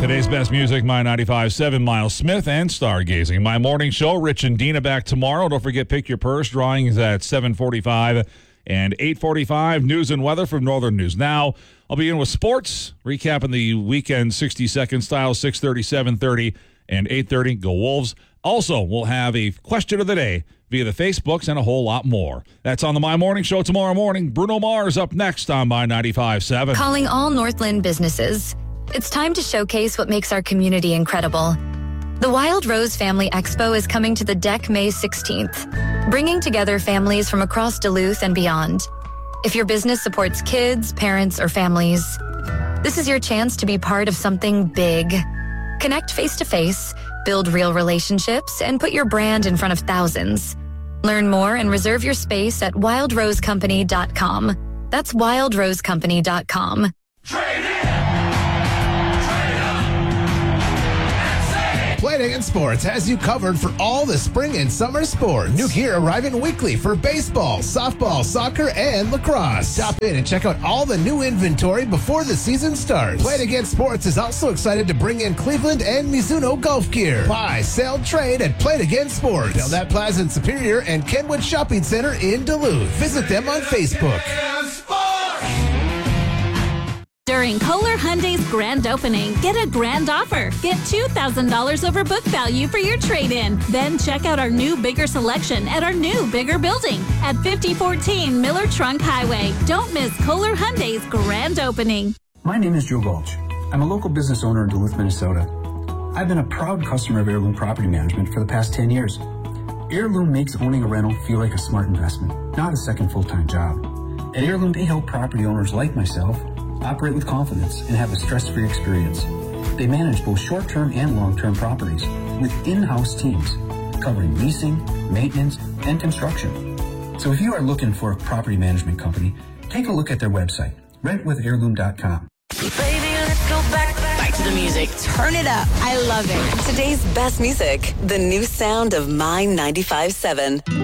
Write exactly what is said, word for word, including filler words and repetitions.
Today's best music, My ninety-five point seven, Miles Smith, and Stargazing. My morning show, Rich and Dina back tomorrow. Don't forget, Pick Your Purse. Drawing is at seven forty-five and eight forty-five. News and weather from Northern News Now. I'll be in with sports, recapping the weekend sixty-second style, six thirty, seven thirty, and eight thirty. Go Wolves. Also, we'll have a question of the day via the Facebooks and a whole lot more. That's on the My Morning Show tomorrow morning. Bruno Mars up next on My ninety-five point seven. Calling all Northland businesses. It's time to showcase what makes our community incredible. The Wild Rose Family Expo is coming to the deck May sixteenth, bringing together families from across Duluth and beyond. If your business supports kids, parents, or families, this is your chance to be part of something big. Connect face-to-face, build real relationships, and put your brand in front of thousands. Learn more and reserve your space at wild rose company dot com. That's wild rose company dot com. Trade in! Play It Again Sports has you covered for all the spring and summer sports. New gear arriving weekly for baseball, softball, soccer, and lacrosse. Stop in and check out all the new inventory before the season starts. Play It Again Sports is also excited to bring in Cleveland and Mizuno golf gear. Buy, sell, trade at Play It Again Sports. Delnat Plaza in Superior and Kenwood Shopping Center in Duluth. Visit them on Facebook. During Kohler Hyundai's grand opening, get a grand offer. Get two thousand dollars over book value for your trade-in. Then check out our new, bigger selection at our new, bigger building at fifty fourteen Miller Trunk Highway. Don't miss Kohler Hyundai's grand opening. My name is Joe Gulch. I'm a local business owner in Duluth, Minnesota. I've been a proud customer of Heirloom Property Management for the past ten years. Heirloom makes owning a rental feel like a smart investment, not a second full-time job. At Heirloom, they help property owners like myself operate with confidence and have a stress-free experience. They manage both short-term and long-term properties with in-house teams covering leasing, maintenance, and construction. So if you are looking for a property management company, take a look at their website, rent with heirloom dot com. Baby, let's go back, back to the music. Turn it up. I love it. Today's best music, the new sound of My ninety-five point seven.